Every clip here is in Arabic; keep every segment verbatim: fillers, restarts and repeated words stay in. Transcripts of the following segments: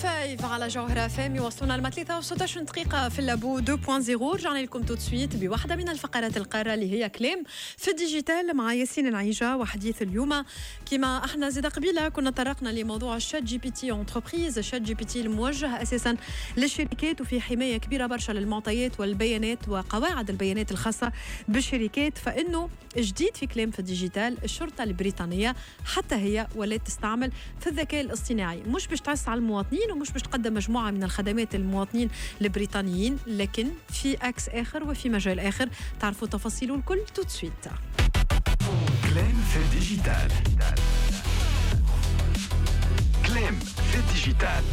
فايف على جوهرة فامي. وصلنا لما ثلاثة وستة دقيقة في اللابو اثنين نقطة صفر. رجعنا لكم تو سويت بواحدة من الفقرات القارة اللي هي كلام في الديجيتال مع ياسين العيجة. وحديث اليوم كما احنا زيد قبيلة كنا طرقنا لموضوع الشات جي بي تي انتربريز. الشات جي بي تي الموجه اساسا للشركات وفي حماية كبيرة برشا للمعطيات والبيانات وقواعد البيانات الخاصة بالشركات. فانه جديد في كلام في الديجيتال الشرطة البريطانية حتى هي ولات تستعمل في الذكاء الاصطناعي، مش باش تعس على المواطنين ومش باش تقدم مجموعة من الخدمات للمواطنين البريطانيين، لكن في أكس آخر وفي مجال آخر. تعرفوا تفاصيله الكل tout de suite. كلام في الديجيتال. كلام في الديجيتال.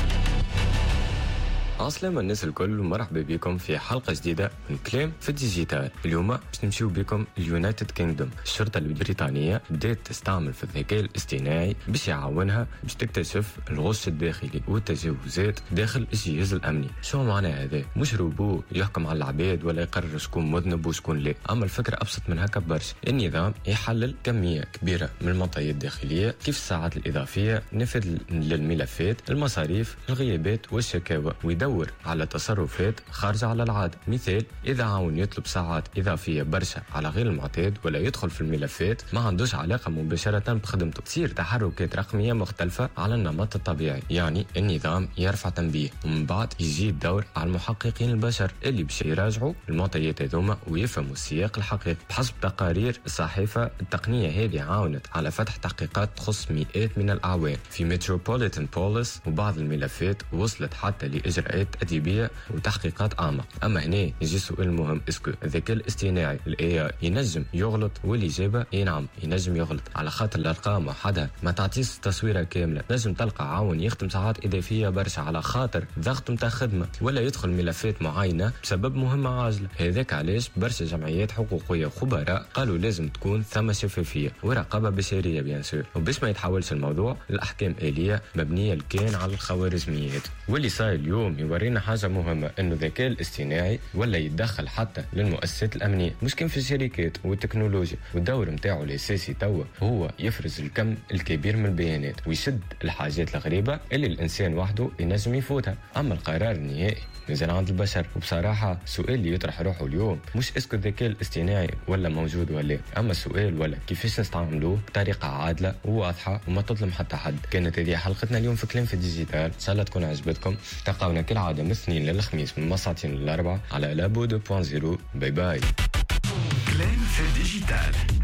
عسلامة الناس الكل ومرحبا بكم في حلقة جديدة من كلام في الديجيتال. اليوم باش نمشيو بكم اليونايتد كينغدوم. الشرطة البريطانية بدأت تستعمل في الذكاء الاصطناعي باش يعاونها باش تكتشف الغش الداخلي والتجاوزات داخل الجهاز الأمني. شو معنى هذا؟ مش روبو يحكم على العباد ولا يقرر شكون مذنب وشكون لا، أما الفكرة أبسط من هكا برشا. النظام يحلل كمية كبيرة من المعطيات الداخلية كيف الساعات الإضافية، نفذ للملفات، المصاريف، الغيابات والشكاوى، ويدور على تصرفات خارجة على العادة. مثال، إذا عاون يطلب ساعات إضافية برشا على غير المعتاد ولا يدخل في الملفات ما عندوش علاقة مباشرة بخدمته، تصير تحركات رقمية مختلفة على النمط الطبيعي. يعني النظام يرفع تنبيه ومن بعد يجي الدور على المحققين البشر اللي باش يراجعوا المعطيات هذوما ويفهموا السياق الحقيقي. بحسب تقارير الصحيفة التقنية هذه عاونت على فتح تحقيقات تخص مئات من الأعوام في متروبوليتان بوليس، وبعض الملفات وصلت حتى لإجراءات أدبية وتحقيقات عامة. أما هنا يجي سؤال مهم، اسكو الذكاء الاصطناعي الاي اي ينجم يغلط؟ والإجابة اي نعم ينجم يغلط، على خاطر الأرقام وحدها ما تعطيش تصويرة كاملة. نجم تلقى عاون يخدم ساعات إضافية برشا على خاطر ضغط متاع خدمة ولا يدخل ملفات معينة بسبب مهمة عاجلة. هذاك علاش برشا جمعيات حقوقية وخبراء قالوا لازم تكون ثم شفافية ورقابة بشرية بيان سور، وباش ما يتحولش الموضوع الأحكام آلية مبنية الكان على الخوارزميات. واللي صاير اليوم يورينا حاجة مهمة، انه الذكاء الاصطناعي ولا يتدخل حتى للمؤسسات الأمنية، مش كان في الشركات والتكنولوجيا. والدور متاعه الأساسي توا هو يفرز الكم الكبير من البيانات ويشد الحاجات الغريبة اللي الإنسان وحده ينجم يفوتها. أما القرار النهائي نزل عند البشر. وبصراحة السؤال اللي يطرح روحه اليوم مش اسكو الذكاء الاصطناعي ولا موجود ولا، أما السؤال ولا كيفاش نستعملوه بطريقة عادلة وواضحة وما تظلم حتى حد. كانت هذه حلقتنا اليوم في كلام في الديجيتال، إن شاء الله تكون عجبتكم. تلقاونا كالعادة من الاثنين للخميس من مساعتين للأربعة على لابو اثنين نقطة صفر. باي باي. كلام في الديجيتال.